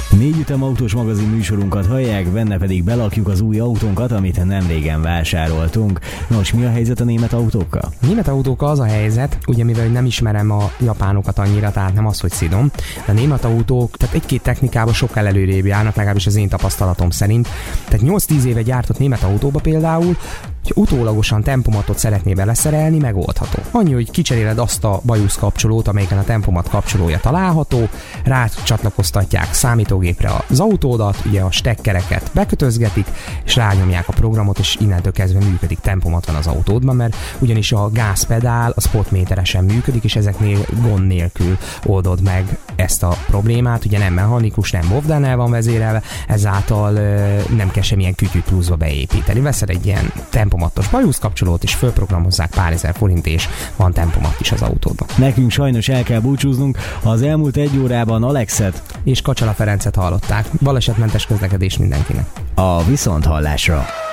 4 Ütem autós magazin műsorunkat hallják, benne pedig belakjuk az új autónkat, amit nem régen vásároltunk. Nos, mi a helyzet a német autókkal? A német autókkal az a helyzet, ugye mivel nem ismerem a japánokat annyira, tehát nem az, hogy szidom, de a német autók, tehát egy-két technikában sokkal előrébb járnak, legalábbis az én tapasztalatom szerint. Tehát 8-10 éve gyártott német autóba például, ha utólagosan tempomatot szeretné beleszerelni, megoldható. Annyi, hogy kicseréled azt a bajusz kapcsolót, amelyiken a tempomat kapcsolója található, rácsatlakoztatják számítógépre az autódat, ugye a stekkereket bekötözgetik, és rányomják a programot, és innentől kezdve működik, tempomat van az autódban, mert ugyanis a gázpedál a spotméteresen működik, és ezeknél gond nélkül oldod meg ezt a problémát, ugye nem mechanikus, nem Bovdánál van vezérelve, ezáltal nem kell semmilyen kütyűt pluszba beépíteni. Veszed egy ilyen tempomatos bajuszkapcsolót, és fölprogramozzák pár ezer forint, és van tempomat is az autódban. Nekünk sajnos el kell búcsúznunk, az elmúlt 1 órában Alexet és Kacsala Ferencet hallották. Balesetmentes közlekedés mindenkinek. A viszonthallásra.